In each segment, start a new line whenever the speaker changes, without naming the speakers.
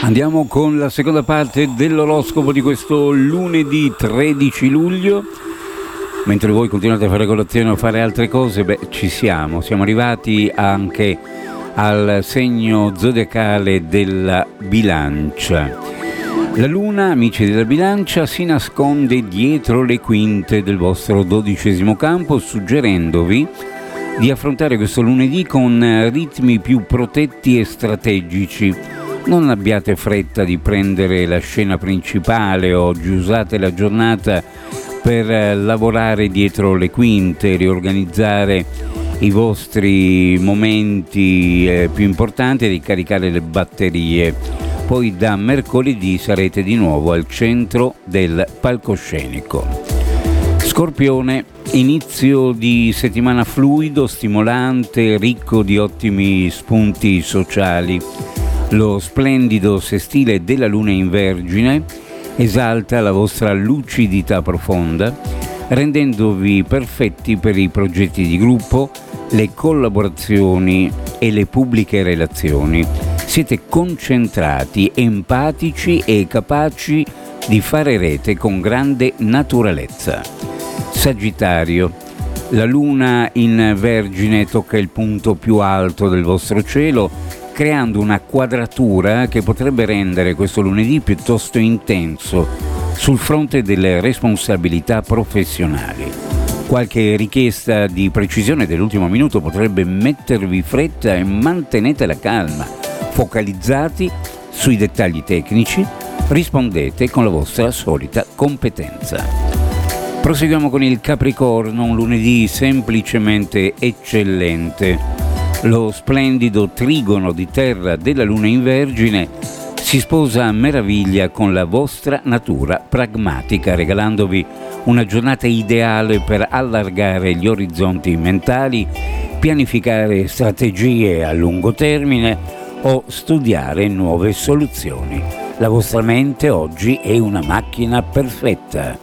Andiamo con la seconda parte dell'oroscopo di questo lunedì 13 luglio. Mentre voi continuate a fare colazione o a fare altre cose, ci siamo arrivati anche al segno zodiacale della Bilancia. La Luna, amici della Bilancia, si nasconde dietro le quinte del vostro 12° campo, suggerendovi di affrontare questo lunedì con ritmi più protetti e strategici. Non abbiate fretta di prendere la scena principale oggi, usate la giornata per lavorare dietro le quinte, riorganizzare i vostri momenti più importanti e ricaricare le batterie. Poi da mercoledì sarete di nuovo al centro del palcoscenico. Scorpione, inizio di settimana fluido, stimolante, ricco di ottimi spunti sociali. Lo splendido sestile della Luna in Vergine esalta la vostra lucidità profonda, rendendovi perfetti per i progetti di gruppo, le collaborazioni e le pubbliche relazioni. Siete concentrati, empatici e capaci di fare rete con grande naturalezza. Sagittario, la Luna in Vergine tocca il punto più alto del vostro cielo, creando una quadratura che potrebbe rendere questo lunedì piuttosto intenso sul fronte delle responsabilità professionali. Qualche richiesta di precisione dell'ultimo minuto potrebbe mettervi fretta e mantenete la calma. Focalizzati sui dettagli tecnici, rispondete con la vostra solita competenza. Proseguiamo con il Capricorno, un lunedì semplicemente eccellente. Lo splendido trigono di terra della Luna in Vergine si sposa a meraviglia con la vostra natura pragmatica, regalandovi una giornata ideale per allargare gli orizzonti mentali, pianificare strategie a lungo termine o studiare nuove soluzioni. La vostra mente oggi è una macchina perfetta.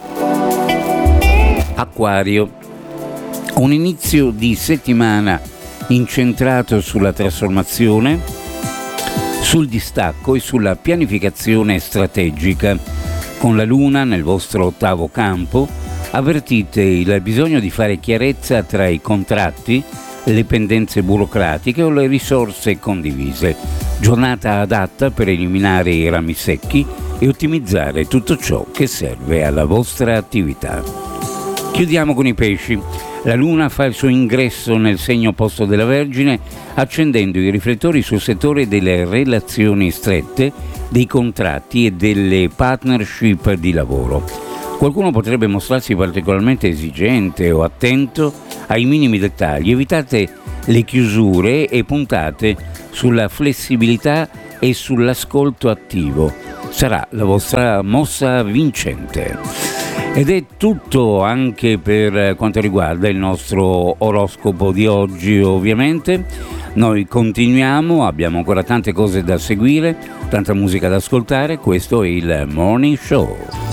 Acquario, un inizio di settimana incentrato sulla trasformazione, sul distacco e sulla pianificazione strategica. Con la Luna nel vostro 8° campo avvertite il bisogno di fare chiarezza tra i contratti, le pendenze burocratiche o le risorse condivise. Giornata adatta per eliminare i rami secchi e ottimizzare tutto ciò che serve alla vostra attività. Chiudiamo con i pesci. La Luna fa il suo ingresso nel segno opposto della Vergine, accendendo i riflettori sul settore delle relazioni strette, dei contratti e delle partnership di lavoro. Qualcuno potrebbe mostrarsi particolarmente esigente o attento ai minimi dettagli. Evitate le chiusure e puntate sulla flessibilità e sull'ascolto attivo. Sarà la vostra mossa vincente. Ed è tutto anche per quanto riguarda il nostro oroscopo di oggi, ovviamente. Noi continuiamo, abbiamo ancora tante cose da seguire, tanta musica da ascoltare. Questo è il Morning Show.